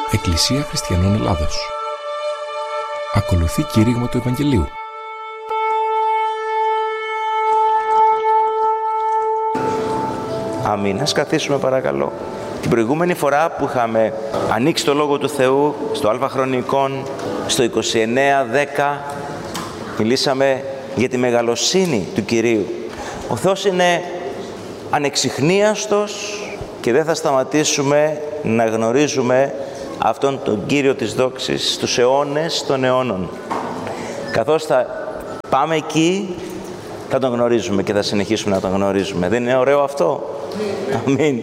Εκκλησία Χριστιανών Ελλάδος. Ακολουθεί κήρυγμα του Ευαγγελίου. Αμήν. Ας καθίσουμε παρακαλώ. Την προηγούμενη φορά που είχαμε ανοίξει το Λόγο του Θεού στο Α Χρονικών, στο 29:10, μιλήσαμε για τη μεγαλοσύνη του Κυρίου. Ο Θεός είναι ανεξιχνίαστος και δεν θα σταματήσουμε να γνωρίζουμε αυτόν τον Κύριο της δόξης στους αιώνες των αιώνων. Καθώς θα πάμε εκεί, θα τον γνωρίζουμε και θα συνεχίσουμε να τον γνωρίζουμε. Δεν είναι ωραίο αυτό? Αμήν.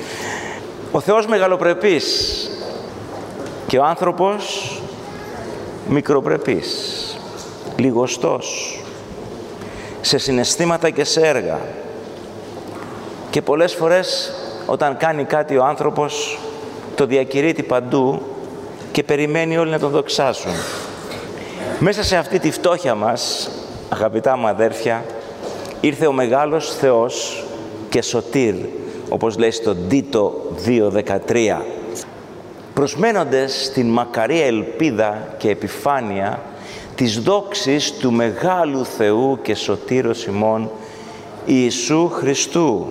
Ο Θεός μεγαλοπρεπής και ο άνθρωπος μικροπρεπής, λιγοστός σε συναισθήματα και σε έργα. Και πολλές φορές όταν κάνει κάτι ο άνθρωπος το διακηρύττει παντού και περιμένει όλοι να τον δοξάσουν. Μέσα σε αυτή τη φτώχεια μας, αγαπητά μου αδέρφια, ήρθε ο μεγάλος Θεός και σωτήρ, όπως λέει στο Τίτο 2:13, προσμένοντες την μακαρία ελπίδα και επιφάνεια της δόξης του μεγάλου Θεού και σωτήρος ημών Ιησού Χριστού.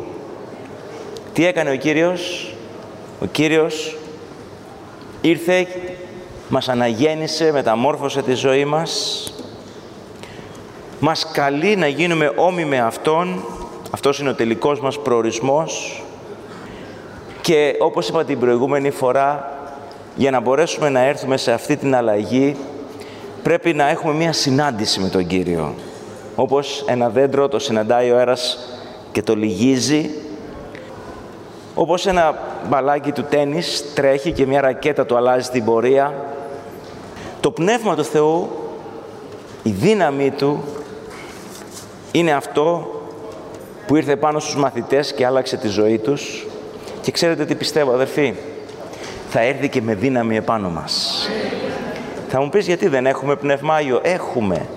Τι έκανε ο Κύριος? Ο Κύριος ήρθε, μας αναγέννησε, μεταμόρφωσε τη ζωή μας, μας καλεί να γίνουμε όμοιοι με Αυτόν. Αυτός είναι ο τελικός μας προορισμός. Και όπως είπα την προηγούμενη φορά, για να μπορέσουμε να έρθουμε σε αυτή την αλλαγή, πρέπει να έχουμε μία συνάντηση με τον Κύριο. Όπως ένα δέντρο το συναντάει ο αέρας και το λυγίζει, όπως ένα μπαλάκι του τένις τρέχει και μια ρακέτα του αλλάζει την πορεία, το Πνεύμα του Θεού, η δύναμή Του, είναι αυτό που ήρθε πάνω στους μαθητές και άλλαξε τη ζωή τους. Και ξέρετε τι πιστεύω, αδερφοί? Θα έρθει και με δύναμη επάνω μας. Θα μου πεις, γιατί δεν έχουμε Πνεύμα Άγιο? Έχουμε.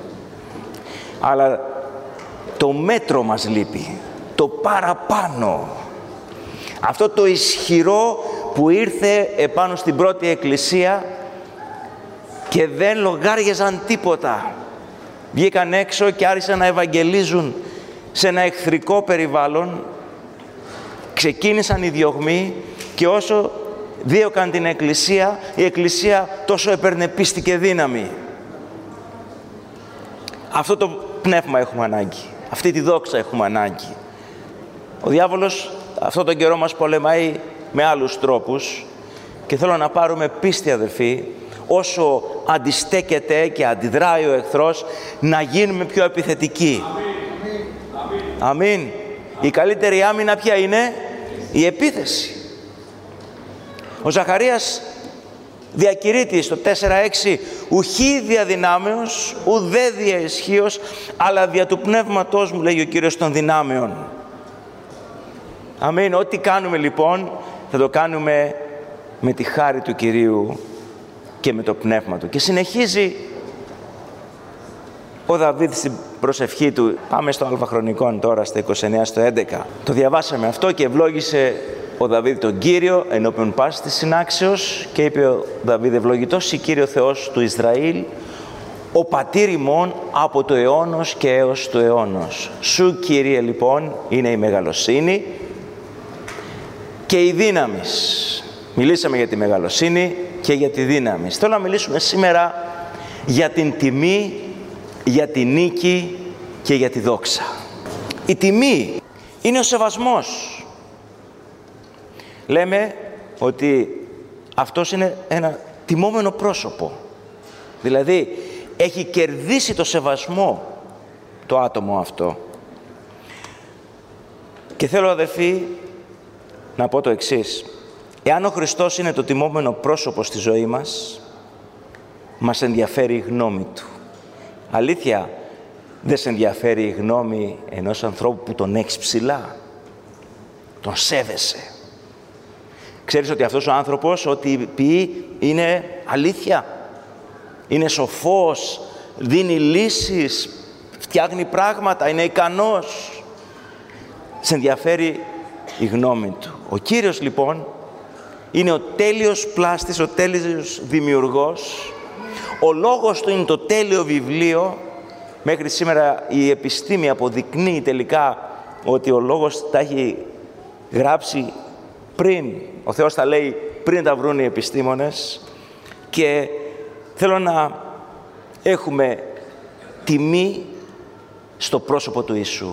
Αλλά το μέτρο μας λείπει. Το παραπάνω. Αυτό το ισχυρό που ήρθε επάνω στην πρώτη εκκλησία και δεν λογάριαζαν τίποτα. Βγήκαν έξω και άρχισαν να ευαγγελίζουν σε ένα εχθρικό περιβάλλον. Ξεκίνησαν οι διωγμοί και όσο δίωκαν την εκκλησία, η εκκλησία τόσο έπαιρνε πίστη και δύναμη. Αυτό το πνεύμα έχουμε ανάγκη. Αυτή τη δόξα έχουμε ανάγκη. Ο διάβολος αυτόν τον καιρό μας πολεμάει με άλλους τρόπους και θέλω να πάρουμε πίστη, αδελφοί, όσο αντιστέκεται και αντιδράει ο εχθρός, να γίνουμε πιο επιθετικοί. Αμήν. Η καλύτερη άμυνα ποια είναι? Η επίθεση. Ο Ζαχαρίας διακηρύττει στο 4:6, «Ουχή δια δυνάμεως, ουδέ δια ισχύος, αλλά δια του πνεύματός μου», λέει ο Κύριος, των δυνάμεων. Αμήν. Ό,τι κάνουμε λοιπόν θα το κάνουμε με τη χάρη του Κυρίου και με το πνεύμα Του. Και συνεχίζει ο Δαβίδ στην προσευχή του. Πάμε στο Α Χρονικών τώρα, στα 29:11. Το διαβάσαμε αυτό και ευλόγησε ο Δαβίδ τον Κύριο ενώπιον πάσης της συνάξεως και είπε ο Δαβίδ, «Ευλογητός η Κύριο Θεός του Ισραήλ, ο πατήρ ημών από το αιώνος και έως το αιώνος. Σου, Κύριε, λοιπόν, είναι η μεγαλοσύνη και η δύναμις». Μιλήσαμε για τη μεγαλοσύνη και για τη δύναμη. Θέλω να μιλήσουμε σήμερα για την τιμή, για τη νίκη και για τη δόξα. Η τιμή είναι ο σεβασμός. Λέμε ότι αυτός είναι ένα τιμόμενο πρόσωπο. Δηλαδή, έχει κερδίσει το σεβασμό το άτομο αυτό. Και θέλω, αδελφοί, να πω το εξής. Εάν ο Χριστός είναι το τιμόμενο πρόσωπο στη ζωή μας, μας ενδιαφέρει η γνώμη Του. Αλήθεια, δεν σε ενδιαφέρει η γνώμη ενός ανθρώπου που τον έχεις ψηλά? Τον σέβεσαι. Ξέρεις ότι αυτός ο άνθρωπος, ό,τι πει, είναι αλήθεια. Είναι σοφός, δίνει λύσεις, φτιάχνει πράγματα, είναι ικανός. Σε ενδιαφέρει η γνώμη Του. Ο Κύριος λοιπόν είναι ο τέλειος πλάστης, ο τέλειος δημιουργός. Ο λόγος του είναι το τέλειο βιβλίο. Μέχρι σήμερα η επιστήμη αποδεικνύει τελικά ότι ο λόγος τα έχει γράψει πριν. Ο Θεός τα λέει πριν τα βρουν οι επιστήμονες. Και θέλω να έχουμε τιμή στο πρόσωπο του Ιησού.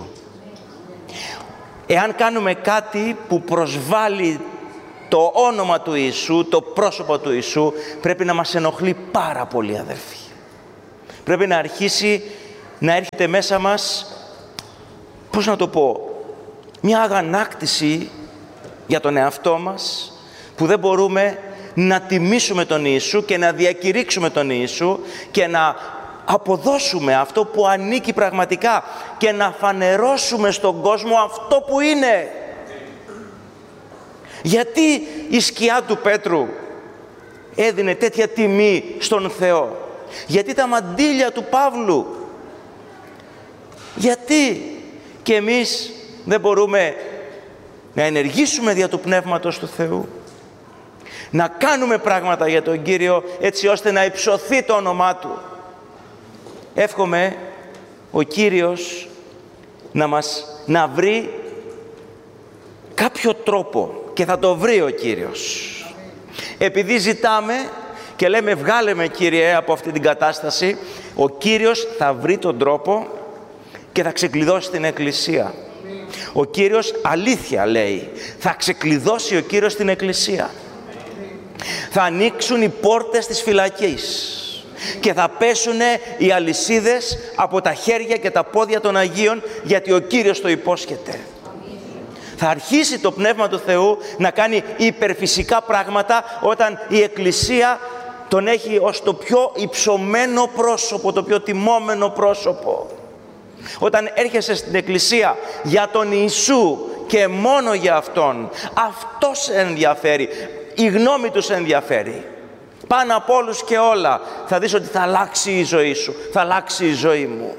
Εάν κάνουμε κάτι που προσβάλλει το όνομα του Ιησού, το πρόσωπο του Ιησού, πρέπει να μας ενοχλεί πάρα πολύ, αδελφοί. Πρέπει να αρχίσει να έρχεται μέσα μας, πώς να το πω, μια αγανάκτηση για τον εαυτό μας, που δεν μπορούμε να τιμήσουμε τον Ιησού και να διακηρύξουμε τον Ιησού και να αποδώσουμε αυτό που ανήκει πραγματικά και να φανερώσουμε στον κόσμο αυτό που είναι. Γιατί η σκιά του Πέτρου έδινε τέτοια τιμή στον Θεό? Γιατί τα μαντήλια του Παύλου? Γιατί και εμείς δεν μπορούμε να ενεργήσουμε δια του Πνεύματος του Θεού? Να κάνουμε πράγματα για τον Κύριο έτσι ώστε να υψωθεί το όνομά Του. Εύχομαι ο Κύριος να βρει κάποιο τρόπο, και θα το βρει ο Κύριος. Επειδή ζητάμε και λέμε βγάλε με Κύριε από αυτή την κατάσταση, ο Κύριος θα βρει τον τρόπο και θα ξεκλειδώσει την Εκκλησία. Ο Κύριος, αλήθεια λέει, θα ξεκλειδώσει ο Κύριος την Εκκλησία. Θα ανοίξουν οι πόρτες της φυλακής και θα πέσουν οι αλυσίδες από τα χέρια και τα πόδια των Αγίων, γιατί ο Κύριος το υπόσχεται. Θα αρχίσει το Πνεύμα του Θεού να κάνει υπερφυσικά πράγματα όταν η Εκκλησία τον έχει ως το πιο υψωμένο πρόσωπο, το πιο τιμόμενο πρόσωπο. Όταν έρχεσαι στην Εκκλησία για τον Ιησού και μόνο για Αυτόν, αυτός σε ενδιαφέρει, η γνώμη Του σε ενδιαφέρει. Πάνω από όλους και όλα θα δεις ότι θα αλλάξει η ζωή σου, θα αλλάξει η ζωή μου.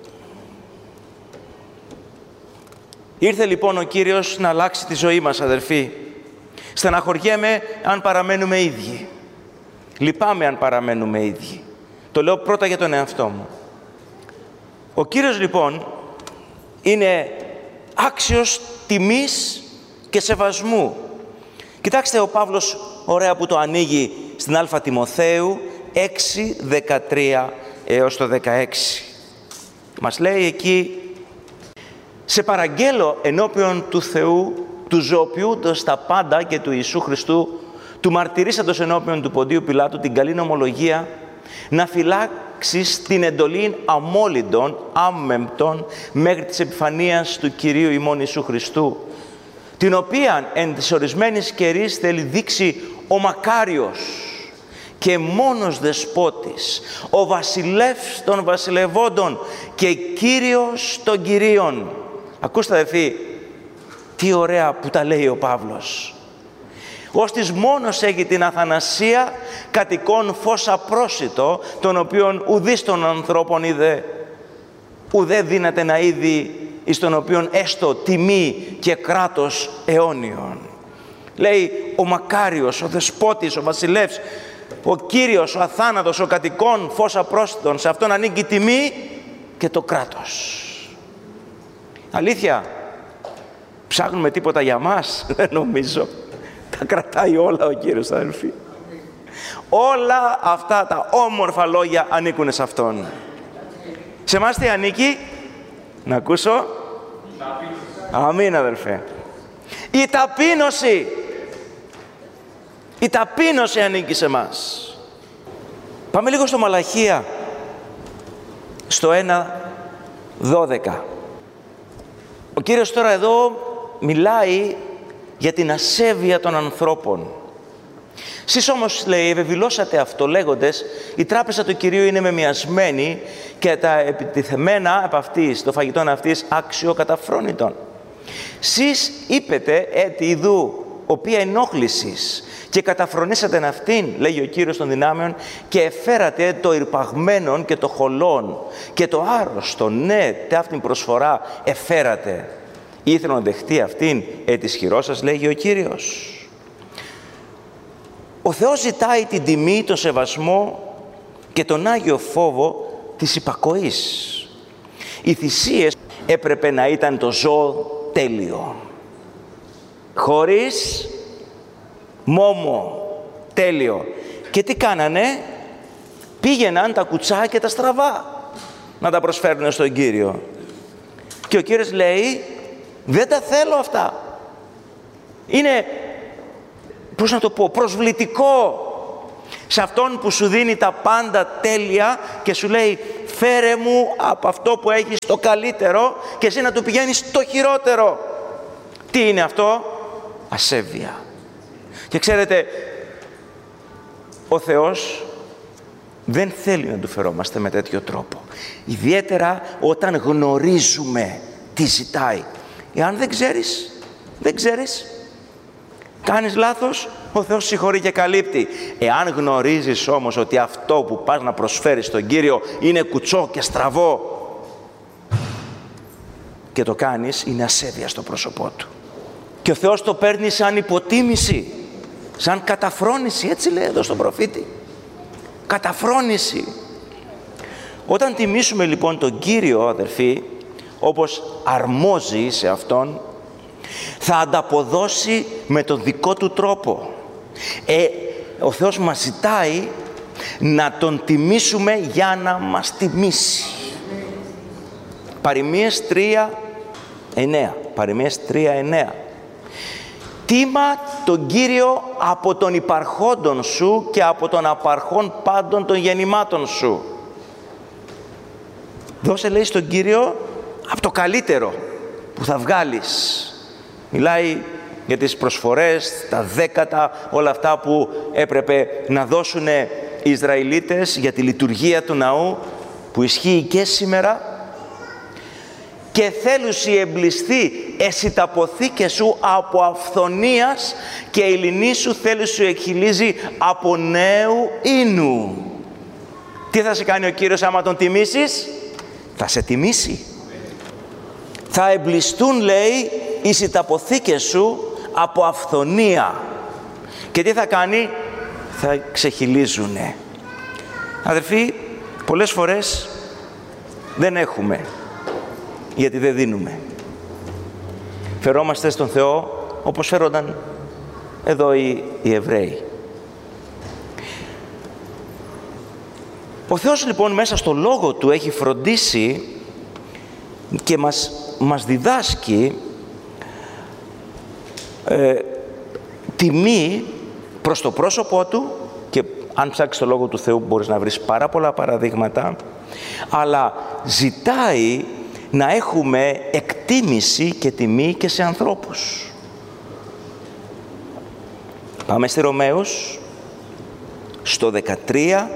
Ήρθε λοιπόν ο Κύριος να αλλάξει τη ζωή μας, αδερφοί. Στεναχωριέμαι αν παραμένουμε ίδιοι. Λυπάμαι αν παραμένουμε ίδιοι. Το λέω πρώτα για τον εαυτό μου. Ο Κύριος λοιπόν είναι άξιος τιμής και σεβασμού. Κοιτάξτε ο Παύλος ωραία που το ανοίγει στην Α Τιμοθέου 6:13 έως το 16. Μας λέει εκεί: «Σε παραγγέλω ενώπιον του Θεού, του ζωοποιούντος τα πάντα και του Ιησού Χριστού, του μαρτυρήσαντος ενώπιον του Ποντίου Πιλάτου την καλή νομολογία, να φυλάξεις την εντολή αμόλυντων, άμεμπτων, μέχρι της επιφανείας του Κυρίου ημών Ιησού Χριστού, την οποία εν της ορισμένης καιρής θέλει δείξει ο μακάριος και μόνος δεσπότης, ο βασιλεύς των βασιλευόντων και Κύριος των Κυρίων». Ακούστε αδελφοί, τι ωραία που τα λέει ο Παύλος. «Ώστις μόνος έχει την αθανασία κατοικών φως απρόσιτο, τον οποίον ουδείς των ανθρώπων είδε, ουδέ δύναται να είδει, εις τον οποίον έστω τιμή και κράτος αιώνιον». Λέει ο μακάριος, ο δεσπότης, ο βασιλεύς, ο Κύριος, ο αθάνατος, ο κατοικών φως απρόσιτον, σε αυτόν ανήκει η τιμή και το κράτος. Αλήθεια, ψάχνουμε τίποτα για μας? Δεν νομίζω. Τα κρατάει όλα ο Κύριος, αδελφοί. Όλα αυτά τα όμορφα λόγια ανήκουν σε Αυτόν. Σε εμάς τι ανήκει? Να ακούσω. Αμήν, αδελφέ. Η ταπείνωση. Η ταπείνωση ανήκει σε εμάς. Πάμε λίγο στο Μαλαχία, στο 1:12. Ο Κύριος τώρα εδώ μιλάει για την ασέβεια των ανθρώπων. Σεις όμως, λέει, ευεβηλώσατε αυτό λέγοντες, η τράπεζα του Κυρίου είναι μεμιασμένη και τα επιτιθεμένα από αυτής, το φαγητόν αυτής, άξιο καταφρόνητον. Σεις είπετε, έτι ιδού, οποία ενόχλησης, και καταφρονήσατε αυτήν, λέγει ο Κύριος των δυνάμεων, και εφέρατε το ηρπαγμένον και το χολόν και το άρρωστο, ναι, ταύτην προσφορά εφέρατε. Ήθελα να δεχτεί αυτήν, της χειρός σας, λέγει ο Κύριος. Ο Θεός ζητάει την τιμή, τον σεβασμό και τον Άγιο φόβο της υπακοής. Οι θυσίες έπρεπε να ήταν το ζώο τέλειο. Χωρίς μόμο, τέλειο. Και τι κάνανε? Πήγαιναν τα κουτσά και τα στραβά να τα προσφέρουν στον Κύριο. Και ο Κύριος λέει, δεν τα θέλω αυτά. Είναι, πώς να το πω, προσβλητικό σε αυτόν που σου δίνει τα πάντα τέλεια και σου λέει, φέρε μου από αυτό που έχεις το καλύτερο και εσύ να του πηγαίνεις το χειρότερο. Τι είναι αυτό? Ασέβεια. Και ξέρετε, ο Θεός δεν θέλει να του φερόμαστε με τέτοιο τρόπο. Ιδιαίτερα όταν γνωρίζουμε τι ζητάει. Εάν δεν ξέρεις, κάνεις λάθος, ο Θεός συγχωρεί και καλύπτει. Εάν γνωρίζεις όμως ότι αυτό που πας να προσφέρεις στον Κύριο είναι κουτσό και στραβό και το κάνεις, είναι ασέβεια στο πρόσωπό Του. Και ο Θεός το παίρνει σαν υποτίμηση, σαν καταφρόνηση, έτσι λέει εδώ στον προφήτη. Καταφρόνηση. Όταν τιμήσουμε λοιπόν τον Κύριο, αδερφοί, όπως αρμόζει σε Αυτόν, θα ανταποδώσει με τον δικό Του τρόπο. Ο Θεός μας ζητάει να Τον τιμήσουμε για να μας τιμήσει. Παροιμίες 3:9. Παροιμίες 3:9. Τίμα τον Κύριο από τον υπαρχόντον σου και από τον απαρχόν πάντων των γεννημάτων σου. Δώσε, λέει, στον Κύριο από το καλύτερο που θα βγάλεις. Μιλάει για τις προσφορές, τα δέκατα, όλα αυτά που έπρεπε να δώσουν οι Ισραηλίτες για τη λειτουργία του ναού, που ισχύει και σήμερα. Και θέλουσι εμπλιστεί εσύ τα ποθήκες σου από αυθονίας και η λινή σου θέλουσι εκχυλίζει από νέου ίνου. Τι θα σε κάνει ο Κύριος άμα Τον τιμήσεις? Θα σε τιμήσει. Θα εμπλιστούν, λέει, οι σιταποθήκες σου από αυθονία. Και τι θα κάνει? Θα ξεχυλίζουνε. Αδερφοί, πολλές φορές δεν έχουμε, γιατί δεν δίνουμε. Φερόμαστε στον Θεό όπως φέρονταν εδώ οι Εβραίοι. Ο Θεός λοιπόν μέσα στο Λόγο Του έχει φροντίσει και μας διδάσκει τιμή προς το πρόσωπό Του, και αν ψάξεις το Λόγο του Θεού μπορείς να βρεις πάρα πολλά παραδείγματα, αλλά ζητάει να έχουμε εκτίμηση και τιμή και σε ανθρώπους. Πάμε στη Ρωμαίους, στο 13,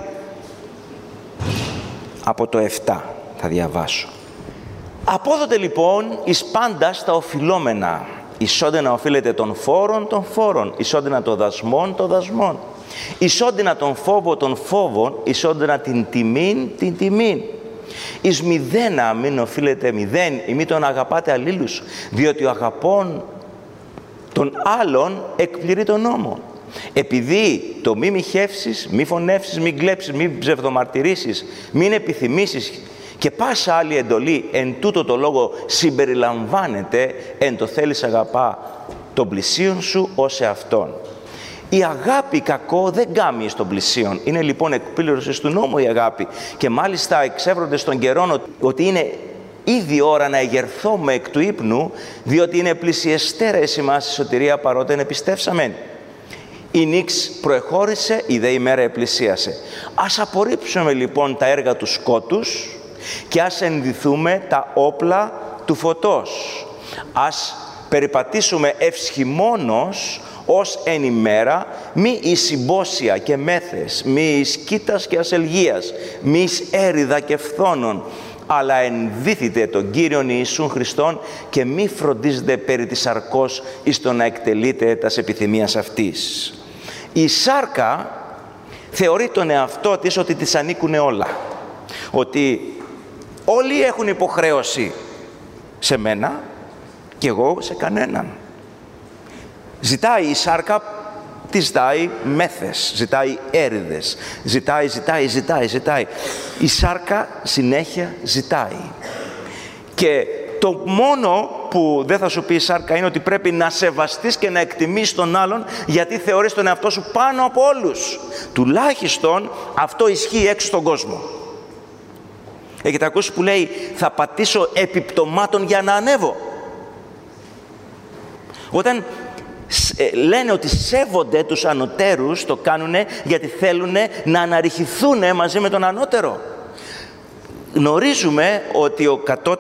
από το 7 θα διαβάσω. Απόδοτε λοιπόν εις πάντας τα οφειλόμενα, ισόντινα οφείλετε των φόρων, ισόντινα των δασμών, ισόντινα τον φόβο των φόβων, ισόντινα την τιμήν. Εις μηδένα μην οφείλετε μηδέν, ή μη τον αγαπάτε αλλήλους, διότι ο αγαπών των άλλων εκπληρεί τον νόμο. Επειδή το μη μοιχεύσεις, μη φωνεύσεις, μη κλέψεις, μη ψευδομαρτυρήσεις, μην επιθυμήσεις και πάσα άλλη εντολή εν τούτο το λόγο συμπεριλαμβάνεται εν το θέλεις αγαπά τον πλησίον σου ως εαυτόν. Η αγάπη κακό δεν κάμει στον πλησίον. Είναι λοιπόν εκπλήρωση του νόμου η αγάπη. Και μάλιστα εξεύρονται στον καιρό ότι είναι ήδη ώρα να εγερθώμε εκ του ύπνου, διότι είναι πλησιεστέρα εις ημάς η σωτηρία παρότεν επιστεύσαμεν. Η νύξ προεχώρησε, η δε ημέρα επλησίασε. Ας απορρίψουμε λοιπόν τα έργα του σκότους και ας ενδυθούμε τα όπλα του φωτός. Ας περιπατήσουμε ευσχημόνως ως εν ημέρα, μη εις συμπόσια και μέθες, μη εις κοίτας και ασελγίας, μη εις έριδα και φθόνων, αλλά ενδύθητε τον Κύριον Ιησούν Χριστόν και μη φροντίζετε περί της σαρκός εις το να εκτελείτε τας επιθυμίας αυτής. Η σάρκα θεωρεί τον εαυτό της ότι της ανήκουν όλα. Ότι όλοι έχουν υποχρέωση σε μένα και εγώ σε κανέναν. Ζητάει η σάρκα Τι ζητάει? Μέθες, ζητάει έρηδες, ζητάει. Η σάρκα συνέχεια ζητάει. Και το μόνο που δεν θα σου πει η σάρκα είναι ότι πρέπει να σεβαστείς και να εκτιμήσεις τον άλλον, γιατί θεωρείς τον εαυτό σου πάνω από όλους. Τουλάχιστον αυτό ισχύει έξω στον κόσμο. Έχετε ακούσει που λέει θα πατήσω επιπτωμάτων για να ανέβω? Όταν λένε ότι σέβονται τους ανωτέρους, το κάνουνε γιατί θέλουν να αναρριχηθούν μαζί με τον ανώτερο. Γνωρίζουμε ότι ο κατώτερος